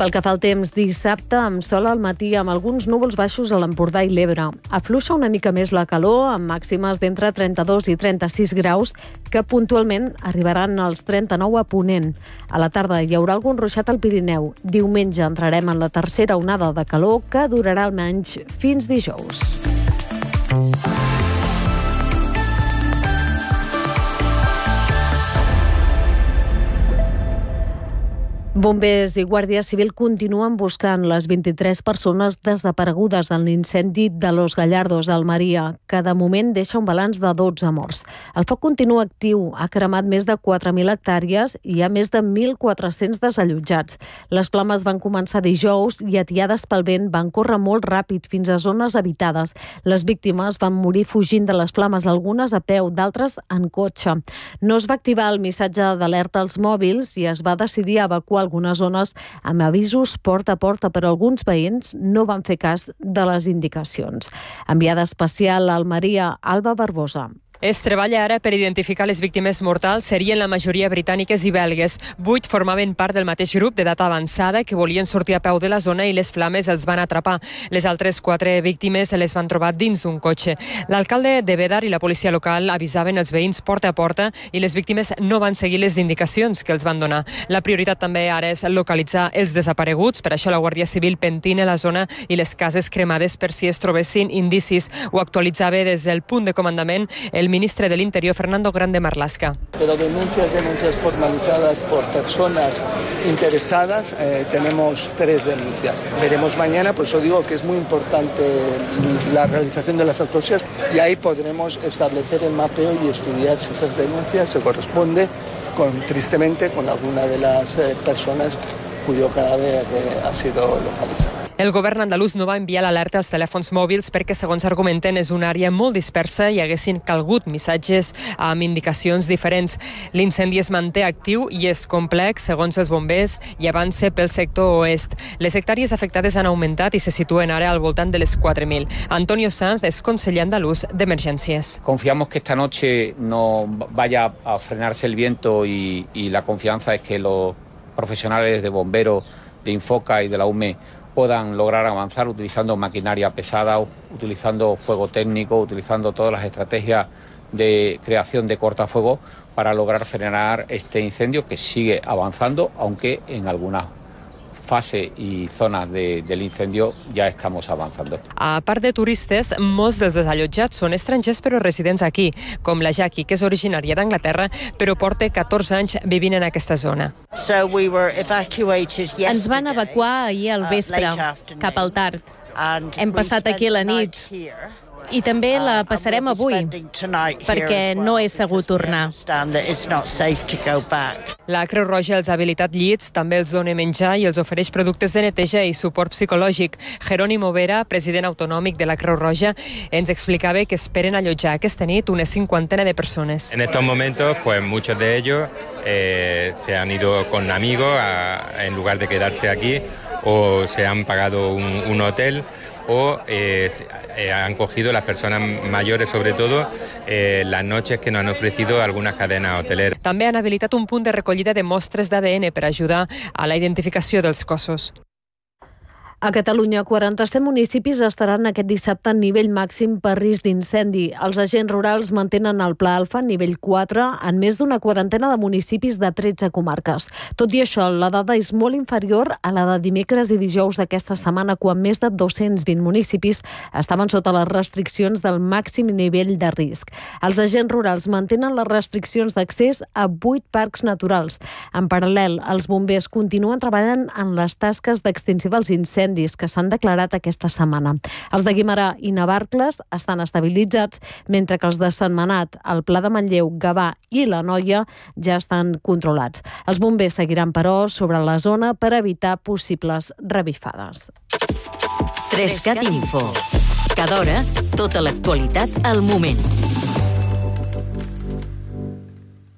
Pel que fa al temps, dissabte amb sol al matí amb alguns núvols baixos a l'Empordà i l'Ebre. Afluixa una mica més la calor amb màximes d'entre 32 i 36 graus que puntualment arribaran als 39 a Ponent. A la tarda hi haurà algun ruixat al Pirineu. Diumenge entrarem en la tercera onada de calor que durarà almenys fins dijous. Bombers i Guàrdia Civil continuen buscant les 23 persones desaparegudes en l'incendi de Los Gallardos, a Almeria, que de moment deixa un balanç de 12 morts. El foc continua actiu, ha cremat més de 4.000 hectàrees i hi ha més de 1.400 desallotjats. Les flames van començar dijous i, atiades pel vent, van córrer molt ràpid fins a zones habitades. Les víctimes van morir fugint de les flames, algunes a peu, d'altres en cotxe. No es va activar el missatge d'alerta als mòbils i es va decidir evacuar algunes zones amb avisos porta a porta, però alguns veïns no van fer cas de les indicacions. Enviada especial a Almeria, Alba Barbosa. Es treballa ara per identificar les víctimes mortals. Serien la majoria britàniques i belgues. 8 formaven part del mateix grup d'edat avançada que volien sortir a peu de la zona i les flames els van atrapar. Les altres 4 víctimes les van trobar dins d'un cotxe. L'alcalde de Bédar i la policia local avisaven els veïns porta a porta i les víctimes no van seguir les indicacions que els van donar. La prioritat també ara és localitzar els desapareguts. Per això la Guàrdia Civil pentina la zona i les cases cremades per si es trobessin indicis. Ho actualitzava des del punt de comandament el ministre del Interior, Fernando Grande Marlaska. Pero denuncias formalizadas por personas interesadas, tenemos 3 denuncias. Veremos mañana, por eso digo que es muy importante la realización de las autopsias y ahí podremos establecer el mapeo y estudiar si esas denuncias se corresponde tristemente con alguna de las personas cuyo cadáver ha sido localizado. El govern andalús no va enviar l'alerta als telèfons mòbils perquè, segons argumenten, és una àrea molt dispersa i haguessin calgut missatges amb indicacions diferents. L'incendi es manté actiu i és complex, segons els bombers, i avança pel sector oest. Les hectàrees afectades han augmentat i se situen ara al voltant de les 4.000. Antonio Sanz és conseller andalús d'Emergències. Confiamos que esta noche no vaya a frenarse el viento y la confianza es que los profesionales de bomberos, de Infoca y de la UME puedan lograr avanzar utilizando maquinaria pesada, utilizando fuego técnico, utilizando todas las estrategias de creación de cortafuegos para lograr frenar este incendio que sigue avanzando, aunque en algunas fase i zones del incendio ja estamos avanzando. A part de turistes, molts dels desallotjats són estrangers però residents aquí, com la Jackie, que és originària d'Anglaterra, però porta 14 anys vivint en aquesta zona. Ens van evacuar ahir al vespre, cap al tard. Hem passat aquí la nit i també la passarem avui, perquè no és segur tornar. La Creu Roja els ha habilitat llits, també els dona menjar i els ofereix productes de neteja i suport psicològic. Jerónimo Vera, president autonòmic de la Creu Roja, ens explicava que esperen allotjar aquesta nit una 50 de persones. En estos momentos, pues muchos de ellos se han ido con amigos en lugar de quedarse aquí, o se han pagado un hotel, o han cogido las personas mayores, sobre todo, las noches que nos han ofrecido algunas cadenas hoteleras. També han habilitat un punt de recollida de mostres d'ADN per ajudar a la identificació dels cossos. A Catalunya, 47 municipis estaran aquest dissabte en nivell màxim per risc d'incendi. Els agents rurals mantenen el Pla Alfa, nivell 4, en més d'una quarantena de municipis de 13 comarques. Tot i això, la dada és molt inferior a la de dimecres i dijous d'aquesta setmana, quan més de 220 municipis estaven sota les restriccions del màxim nivell de risc. Els agents rurals mantenen les restriccions d'accés a 8 parcs naturals. En paral·lel, els bombers continuen treballant en les tasques d'extinció dels incendis que s'han declarat aquesta setmana. Els de Guimerà i Navarcles estan estabilitzats, mentre que els de Sentmenat, el Pla de Manlleu, Gavà i l'Anoia ja estan controlats. Els bombers seguiran, però, sobre la zona per evitar possibles revifades. 3CAT Info. Cada hora, tota l'actualitat al moment.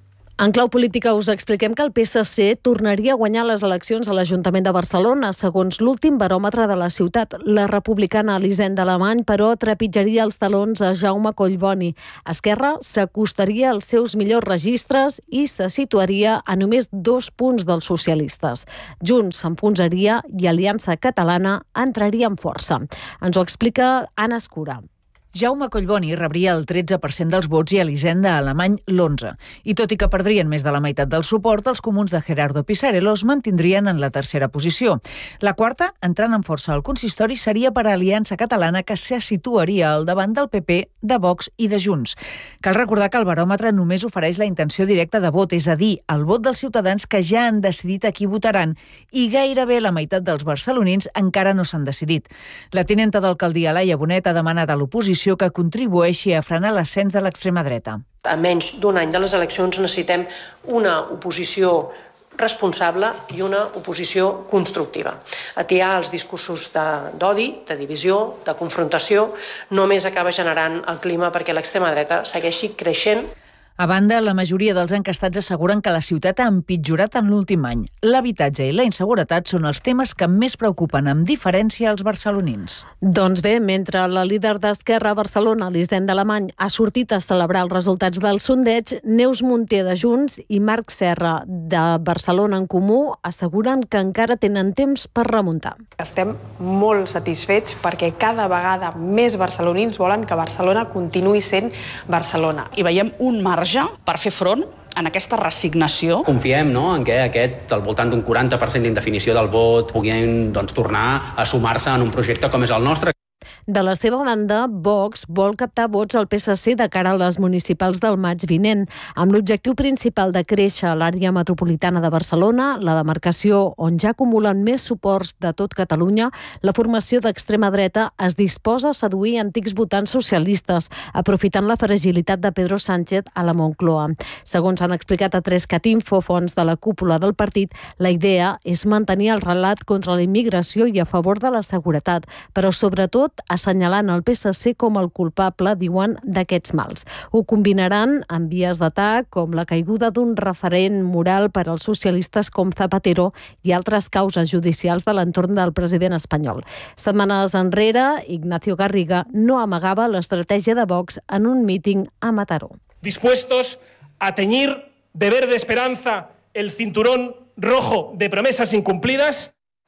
En clau política us expliquem que el PSC tornaria a guanyar les eleccions a l'Ajuntament de Barcelona. Segons l'últim baròmetre de la ciutat, la republicana Elisenda Alemany, però, trepitjaria els talons a Jaume Collboni. Esquerra s'acostaria als seus millors registres i se situaria a només 2 punts dels socialistes. Junts s'enfonsaria i Aliança Catalana entraria amb força. Ens ho explica Anna Escura. Jaume Collboni rebria el 13% dels vots i Elisenda Alemany l'11%. I tot i que perdrien més de la meitat del suport, els comuns de Gerardo Pisarello es mantindrien en la tercera posició. La quarta, entrant amb força al consistori, seria per a Aliança Catalana, que se situaria al davant del PP, de Vox i de Junts. Cal recordar que el baròmetre només ofereix la intenció directa de vot, és a dir, el vot dels ciutadans que ja han decidit a qui votaran, i gairebé la meitat dels barcelonins encara no s'han decidit. La tinenta d'alcaldia Laia Bonet ha demanat a l'oposició que contribueixi a frenar l'ascens de l'extrema dreta. A menys d'un any de les eleccions necessitem una oposició responsable i una oposició constructiva. Atiar els discursos d'odi, de divisió, de confrontació, només acaba generant el clima perquè l'extrema dreta segueixi creixent. A banda, la majoria dels encastats asseguren que la ciutat ha empitjorat en l'últim any. L'habitatge i la inseguretat són els temes que més preocupen, amb diferència, als barcelonins. Doncs bé, mentre la líder d'Esquerra a Barcelona, Elisenda Alemany, ha sortit a celebrar els resultats del sondeig, Neus Munté de Junts i Marc Serra de Barcelona en Comú asseguren que encara tenen temps per remuntar. Estem molt satisfets perquè cada vegada més barcelonins volen que Barcelona continuï sent Barcelona. I veiem un marge per fer front en aquesta resignació. Confiem en què al voltant d'un 40% d'indefinició del vot puguin tornar a sumar-se en un projecte com és el nostre. De la seva banda, Vox vol captar vots al PSC de cara a les municipals del maig vinent, amb l'objectiu principal de créixer a l'àrea metropolitana de Barcelona, la demarcació on ja acumulen més suports de tot Catalunya. La formació d'extrema dreta es disposa a seduir antics votants socialistes, aprofitant la fragilitat de Pedro Sánchez a la Moncloa. Segons han explicat a 3cat Info, fonts de la cúpula del partit, la idea és mantenir el relat contra la immigració i a favor de la seguretat, però sobretot assenyalant el PSC com el culpable, diuen, d'aquests mals. Ho combinaran amb vies d'atac com la caiguda d'un referent moral per als socialistes com Zapatero i altres causes judicials de l'entorn del president espanyol. Setmanes enrere, Ignacio Garriga no amagava l'estratègia de Vox en un míting a Mataró. Dispuestos a teñir de verde esperanza el cinturón rojo de promesas incumplidas.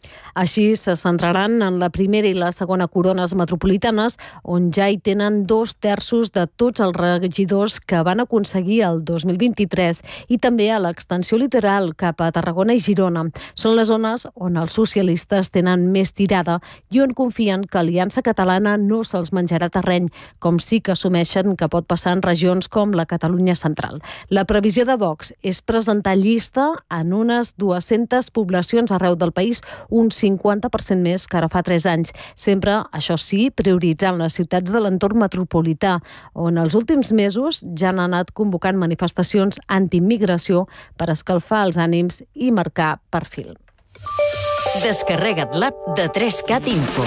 Així se centraran en la primera i la segona corones metropolitanes, on ja hi tenen 2/3 de tots els regidors que van aconseguir el 2023, i també a l'extensió litoral cap a Tarragona i Girona. Són les zones on els socialistes tenen més tirada i on confien que Aliança Catalana no se'ls menjarà terreny, com sí que assumeixen que pot passar en regions com la Catalunya central. La previsió de Vox és presentar llista en unes 200 poblacions arreu del país, un 50% més que ara fa 3 anys. Sempre, això sí, prioritzant les ciutats de l'entorn metropolità, on els últims mesos ja han anat convocant manifestacions antiimmigració per escalfar els ànims i marcar perfil. Descarrega't l'app de 3cat Info.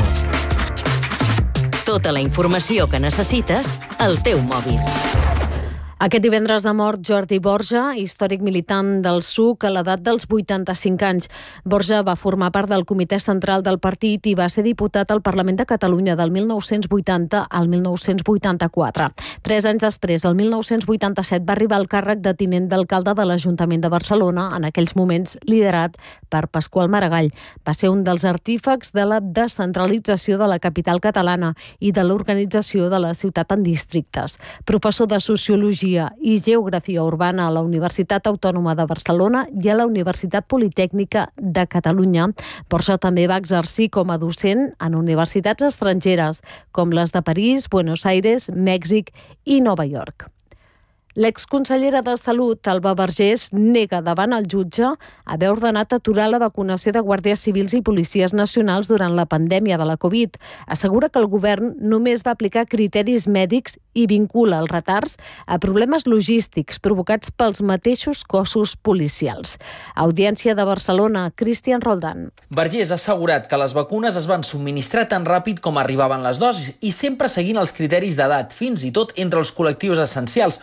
Tota la informació que necessites al teu mòbil. Aquest divendres ha mort Jordi Borja, històric militant del PSUC a l'edat dels 85 anys. Borja va formar part del comitè central del partit i va ser diputat al Parlament de Catalunya del 1980 al 1984. 3 anys després, el 1987, va arribar al càrrec de tinent d'alcalde de l'Ajuntament de Barcelona, en aquells moments liderat per Pasqual Maragall. Va ser un dels artífecs de la descentralització de la capital catalana i de l'organització de la ciutat en districtes. Professor de Sociologia i Geografia Urbana a la Universitat Autònoma de Barcelona i a la Universitat Politècnica de Catalunya. Borja també va exercir com a docent en universitats estrangeres, com les de París, Buenos Aires, Mèxic i Nova York. L'exconsellera de Salut, Alba Vergés, nega davant el jutge haver ordenat aturar la vacunació de guàrdies civils i policies nacionals durant la pandèmia de la Covid. Assegura que el govern només va aplicar criteris mèdics i vincula els retards a problemes logístics provocats pels mateixos cossos policials. Audiència de Barcelona, Cristian Roldán. Vergés ha assegurat que les vacunes es van subministrar tan ràpid com arribaven les dosis i sempre seguint els criteris d'edat, fins i tot entre els col·lectius essencials, una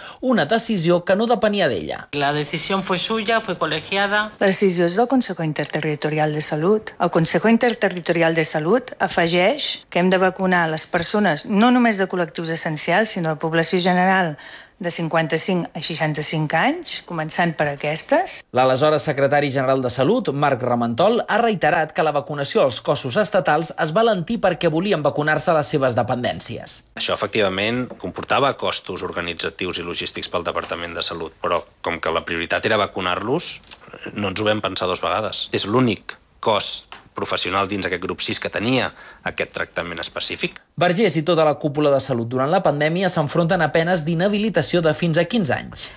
una decisió que no depenia d'ella. La decisión fue suya, fue colegiada. La decisió és del Consejo Interterritorial de Salut. El Consejo Interterritorial de Salut afegeix que hem de vacunar les persones no només de col·lectius essencials, sinó de població general de 55 a 65 anys, començant per aquestes. L'aleshores secretari general de Salut, Marc Ramentol, ha reiterat que la vacunació als cossos estatals es va alentir perquè volien vacunar-se a les seves dependències. Això, efectivament, comportava costos organitzatius i logístics pel Departament de Salut, però com que la prioritat era vacunar-los, no ens ho vam pensar dues vegades. És l'únic cos professional dins aquest grup 6 que tenia aquest tractament específic. Vergés i tota la cúpula de salut durant la pandèmia s'enfronten a penes d'inhabilitació de fins a 15 anys.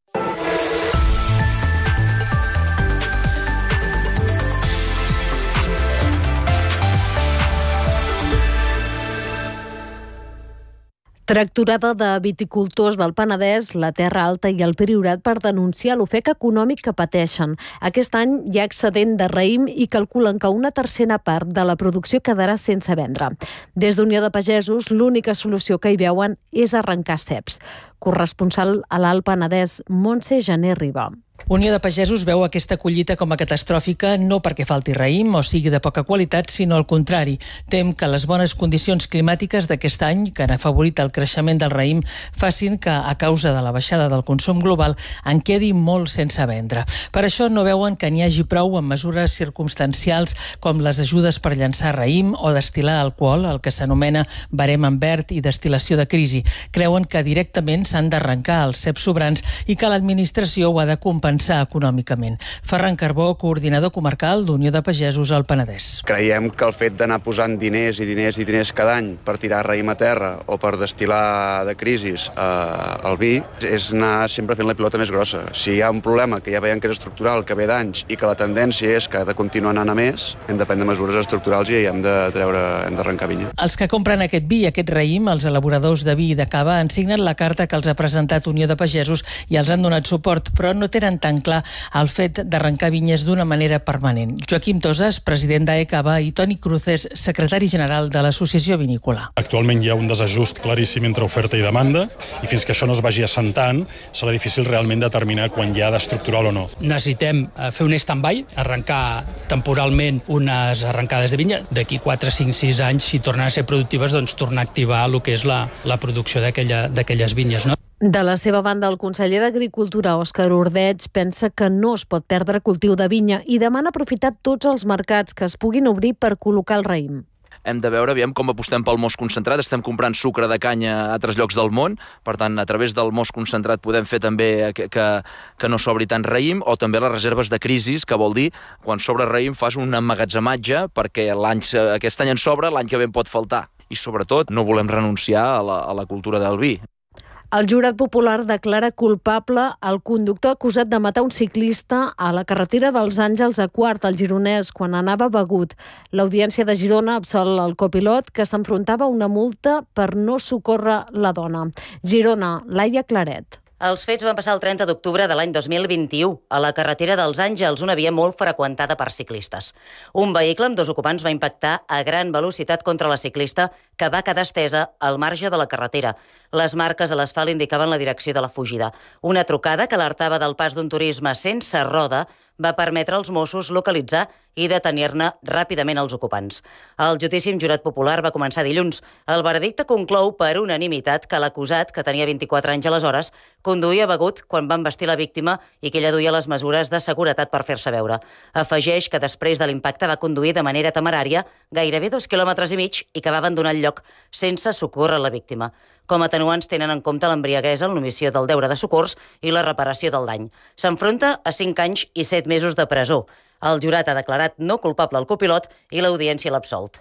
Tractorada de viticultors del Penedès, la Terra Alta i el Priorat per denunciar l'ofec econòmic que pateixen. Aquest any hi ha excedent de raïm i calculen que una tercera part de la producció quedarà sense vendre. Des d'Unió de Pagesos, l'única solució que hi veuen és arrencar ceps. Corresponsal a l'Alt Penedès, Montse Jané Riba. Unió de Pagesos veu aquesta collita com a catastròfica no perquè falti raïm o sigui de poca qualitat, sinó al contrari. Tem que les bones condicions climàtiques d'aquest any, que han afavorit el creixement del raïm, facin que, a causa de la baixada del consum global, en quedi molt sense vendre. Per això no veuen que n'hi hagi prou amb mesures circumstancials com les ajudes per llançar raïm o destil·lar alcohol, el que s'anomena barem en verd i destil·lació de crisi. Creuen que directament s'han d'arrencar els ceps sobrants i que l'administració ho ha de compensar econòmicament. Ferran Carbó, coordinador comarcal d'Unió de Pagesos al Penedès. Creiem que el fet d'anar posant diners i diners i diners cada any per tirar raïm a terra o per destil·lar de crisis el vi és anar sempre fent la pilota més grossa. Si hi ha un problema que ja veiem que és estructural, que ve d'anys i que la tendència és que ha de continuar anant a més, hem de prendre mesures estructurals i hem d'arrencar vinya. Els que compren aquest vi i aquest raïm, els elaboradors de vi i de cava, han signat la carta que els ha presentat Unió de Pagesos i els han donat suport, però no tenen tan clar el fet d'arrencar vinyes d'una manera permanent. Joaquim Tosas, president d'AECAVA, i Toni Cruces, secretari general de l'Associació Vinícola. Actualment hi ha un desajust claríssim entre oferta i demanda i fins que això no es vagi assentant serà difícil realment determinar quan hi ha d'estructural o no. Necessitem fer un stand-by, arrencar temporalment unes arrencades de vinya. D'aquí 4, 5, 6 anys, si tornen a ser productives, doncs tornar a activar el que és la producció d'aquelles vinyes, no? De la seva banda, el conseller d'Agricultura, Òscar Ordeig, pensa que no es pot perdre cultiu de vinya i demana aprofitar tots els mercats que es puguin obrir per col·locar el raïm. Hem de veure com apostem pel most concentrat. Estem comprant sucre de canya a altres llocs del món, per tant, a través del most concentrat podem fer també que no sobri tant raïm, o també les reserves de crisis, que vol dir, quan sobra raïm fas un emmagatzematge perquè aquest any en sobra, l'any que ve en pot faltar. I sobretot no volem renunciar a la cultura del vi. El jurat popular declara culpable el conductor acusat de matar un ciclista a la carretera dels Àngels a Quart, al Gironès, quan anava begut. L'Audiència de Girona absol el copilot, que s'enfrontava a una multa per no socórrer la dona. Girona, Laia Claret. Els fets van passar el 30 d'octubre de l'any 2021 a la carretera dels Àngels, una via molt freqüentada per ciclistes. Un vehicle amb 2 ocupants va impactar a gran velocitat contra la ciclista, que va quedar estesa al marge de la carretera. Les marques a l'asfalt indicaven la direcció de la fugida. Una trucada que alertava del pas d'un turisme sense roda va permetre als Mossos localitzar i detenir-ne ràpidament els ocupants. El judici amb jurat popular va començar dilluns. El veredicte conclou per unanimitat que l'acusat, que tenia 24 anys aleshores, conduïa begut quan va embestir la víctima i que ella duia les mesures de seguretat per fer-se veure. Afegeix que després de l'impacte va conduir de manera temerària gairebé 2,5 quilòmetres i que va abandonar el lloc sense socórrer la víctima. Com a atenuants tenen en compte l'embriaguesa, l'omissió del deure de socors i la reparació del dany. S'enfronta a 5 anys i 7 mesos de presó. El jurat ha declarat no culpable al copilot i l'audiència l'ha absolt.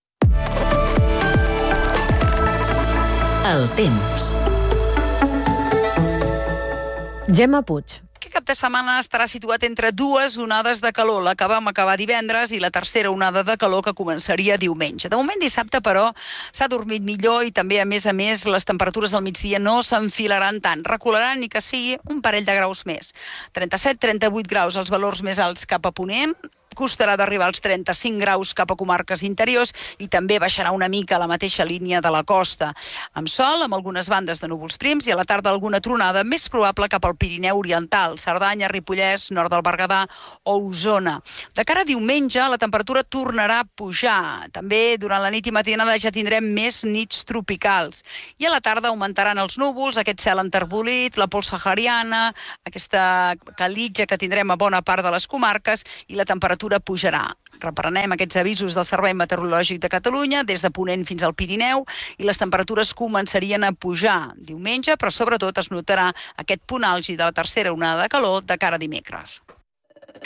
El temps. Gemma Puig. Aquest cap de setmana estarà situat entre 2 onades de calor, la que vam acabar divendres i la tercera onada de calor que començaria diumenge. De moment, dissabte, però, s'ha dormit millor i també, a més, les temperatures al migdia no s'enfilaran tant. Recularan ni que sigui un parell de graus més. 37-38 graus, els valors més alts cap a ponent, costarà d'arribar als 35 graus cap a comarques interiors i també baixarà una mica a la mateixa línia de la costa. Amb sol, amb algunes bandes de núvols prims i a la tarda alguna tronada, més probable cap al Pirineu Oriental, Cerdanya, Ripollès, nord del Berguedà o Osona. De cara a diumenge, la temperatura tornarà a pujar. També durant la nit i matinada ja tindrem més nits tropicals. I a la tarda augmentaran els núvols, aquest cel enterbolit, la pols sahariana, aquesta calitja que tindrem a bona part de les comarques i la temperatura pujarà. Reprenem aquests avisos del Servei Meteorològic de Catalunya des de Ponent fins al Pirineu i les temperatures començarien a pujar diumenge, però sobretot es notarà aquest punt àlgid de la tercera onada de calor de cara a dimecres.